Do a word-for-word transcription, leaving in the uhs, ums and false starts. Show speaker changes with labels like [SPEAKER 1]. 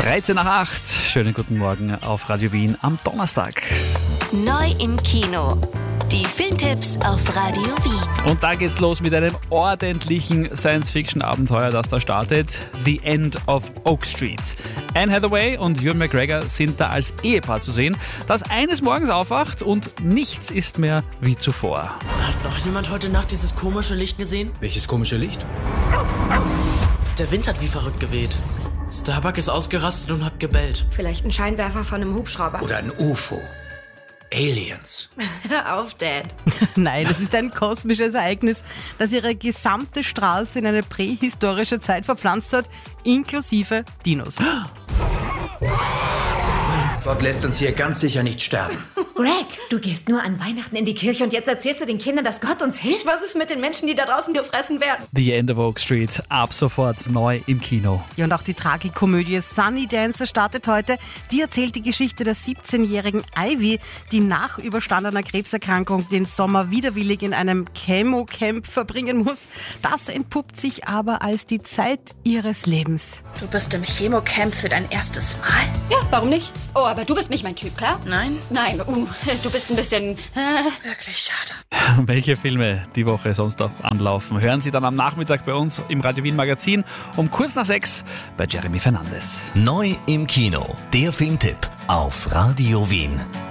[SPEAKER 1] dreizehn nach acht. Schönen guten Morgen auf Radio Wien am Donnerstag.
[SPEAKER 2] Neu im Kino. Die Filmtipps auf Radio Wien.
[SPEAKER 1] Und da geht's los mit einem ordentlichen Science-Fiction-Abenteuer, das da startet. The End of Oak Street. Anne Hathaway und Ewan McGregor sind da als Ehepaar zu sehen, das eines Morgens aufwacht und nichts ist mehr wie zuvor.
[SPEAKER 3] Hat noch jemand heute Nacht dieses komische Licht gesehen?
[SPEAKER 4] Welches komische Licht?
[SPEAKER 3] Der Wind hat wie verrückt geweht. Starbuck ist ausgerastet und hat gebellt.
[SPEAKER 5] Vielleicht ein Scheinwerfer von einem Hubschrauber.
[SPEAKER 4] Oder ein U F O. Aliens.
[SPEAKER 5] Hör auf, Dad.
[SPEAKER 6] Nein, es ist ein kosmisches Ereignis, das ihre gesamte Straße in eine prähistorische Zeit verpflanzt hat, inklusive Dinos.
[SPEAKER 4] Gott lässt uns hier ganz sicher nicht sterben.
[SPEAKER 5] Greg, du gehst nur an Weihnachten in die Kirche und jetzt erzählst du den Kindern, dass Gott uns hilft? Was ist mit den Menschen, die da draußen gefressen werden?
[SPEAKER 1] The End of Oak Street, ab sofort neu im Kino.
[SPEAKER 6] Ja, und auch die Tragikomödie Sunny Dancer startet heute. Die erzählt die Geschichte der siebzehnjährigen Ivy, die nach überstandener Krebserkrankung den Sommer widerwillig in einem Chemo-Camp verbringen muss. Das entpuppt sich aber als die Zeit ihres Lebens.
[SPEAKER 7] Du bist im Chemocamp für dein erstes Mal?
[SPEAKER 5] Ja, warum nicht? Oh, aber du bist nicht mein Typ, klar?
[SPEAKER 7] Nein?
[SPEAKER 5] Nein, uh, du bist ein bisschen... Äh.
[SPEAKER 7] Wirklich schade.
[SPEAKER 1] Welche Filme die Woche sonst noch anlaufen, hören Sie dann am Nachmittag bei uns im Radio Wien Magazin um kurz nach sechs bei Jeremy Fernandes.
[SPEAKER 8] Neu im Kino, der Filmtipp auf Radio Wien.